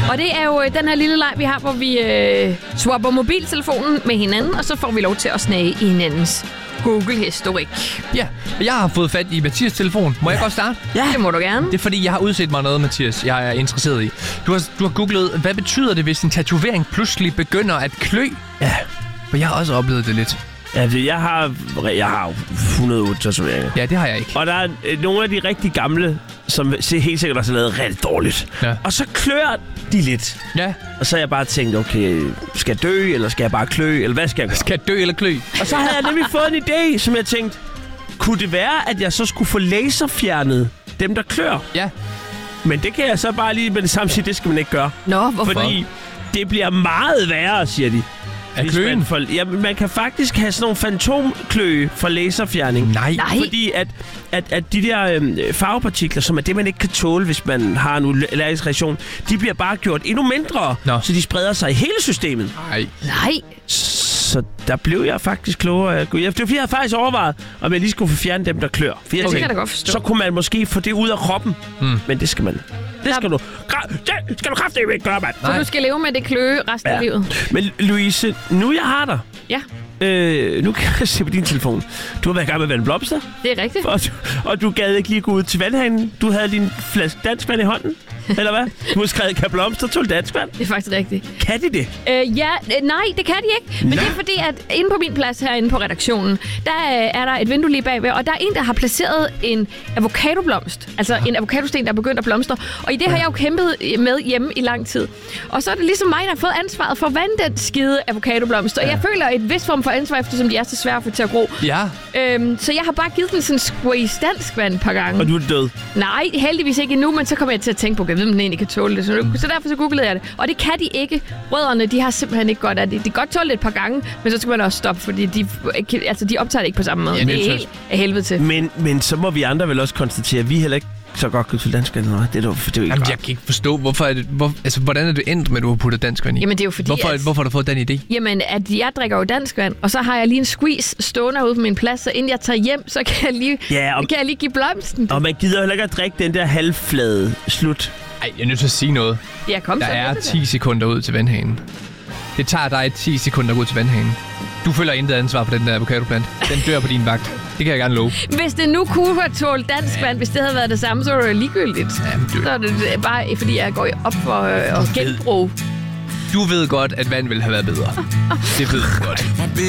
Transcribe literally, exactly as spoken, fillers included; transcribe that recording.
Og det er jo den her lille leg, vi har, hvor vi øh, swapper mobiltelefonen med hinanden, og så får vi lov til at snage i hinandens Google-historik. Ja, jeg har fået fat i Mathias' telefon. Må ja. jeg godt starte? Ja, det må du gerne. Det er fordi, jeg har udset mig noget, Mathias, jeg er interesseret i. Du har, du har googlet, hvad betyder det, hvis en tatovering pludselig begynder at klø? Ja. For jeg har også oplevet det lidt. Ja, jeg har, jeg har jo hundrede og otte tatoveringer. Ja, det har jeg ikke. Og der er nogle af de rigtig gamle, som ser helt sikkert også lavet rigtig dårligt. Ja. Og så klør de lidt. Ja. Og så har jeg bare tænkt, okay, skal jeg dø, eller skal jeg bare klø, eller hvad skal jeg gøre? Skal jeg dø eller klø? Og så havde jeg nemlig fået en idé, som jeg tænkte, kunne det være, at jeg så skulle få laserfjernet dem, der klør? Ja. Men det kan jeg så bare lige med det samme sige, det skal man ikke gøre. Nå, hvorfor? Fordi det bliver meget værre, siger de. Er kløen? Man, får, ja, man kan faktisk have sådan nogle fantomkløe fra laserfjerning. Nej. Nej. Fordi at, at, at de der øhm, farvepartikler, som er det, man ikke kan tåle, hvis man har en allergisk reaktion, de bliver bare gjort endnu mindre, Nå. så de spreder sig i hele systemet. Nej. Nej. Så der blev jeg faktisk klogere. Det var fordi, jeg havde faktisk overvejet, om jeg lige skulle få fjernet dem, der klør. For jeg Okay. tænkte, Det kan jeg da godt forstå. så kunne man måske få det ud af kroppen. Mm. Men det skal man. Det skal du. Det skal du kraftedeme ikke gøre, mand. Så du skal leve med det kløe resten ja. af livet. Men Louise, nu jeg har dig. Ja, Øh, nu kan jeg se på din telefon. Du har været i gang med at vande blomster. det er rigtigt. Og du, og du gad ikke lige gå ud til vandhanen. Du havde din flaske danskvand i hånden. Eller hvad? Du har skrevet, kan blomster tåle danskvand? Det er faktisk rigtigt. Kan de det? Øh, ja, øh, nej, det kan de ikke. Men Nå. det er fordi, at inde på min plads herinde på redaktionen, der øh, er der et vindue lige bagved, og der er en, der har placeret en avocadoblomst. Altså en avocadosten, der er begyndt at blomstre. Og i det har jeg jo kæmpet med hjemme i lang tid. Og så er det ligesom mig, der har fået ansvaret for at vande den skide avocadoblomst. Og ja. jeg føler et vist form for ansvar, eftersom de er så svære at få til at gro. Ja. Øhm, så jeg har bare givet den sådan en squeeze danskvand et par gange. Og du er død. Nej, heldigvis ikke endnu, men så kommer jeg til at tænke på, at jeg ved, om den egentlig kan tåle det. Så, nu, så derfor så googlede jeg det. Og det kan de ikke. Rødderne, de har simpelthen ikke godt af det. De kan godt tåle det et par gange, men så skal man også stoppe, fordi de, altså, de optager det ikke på samme måde. Ja, det er det er helt af helvede til. Men, men så må vi andre vel også konstatere, at vi heller ikke så godt kan tåle danskvand. Det er jo, det er jo ikke Jamen, jeg kan ikke forstå, hvorfor er det, hvor, altså, hvordan er det endt med, at du har puttet danskvand i? Jamen, det er jo fordi, hvorfor, at, hvorfor har du fået den idé? Jamen, at jeg drikker jo danskvand, og så har jeg lige en squeeze stående ude på min plads, så inden jeg tager hjem, så kan jeg lige, Ja, og, kan jeg lige give blomsten. og man gider heller ikke at drikke den der halvflade slut. Ej, jeg er nødt til at sige noget. Ja, kom Der så. er ti sekunder ud til vandhanen. Det tager dig ti sekunder at gå ud til vandhanen. Du føler intet ansvar for den der avocadoplant. Den dør på din vagt. Det kan jeg gerne love. Hvis det nu kunne have tålt danskvand, hvis det havde været det samme, så var det ligegyldigt. Jamen, du, Så er det bare, fordi jeg går op for øh, at genbruge. du ved godt, at vand ville have været bedre. Det ved du godt.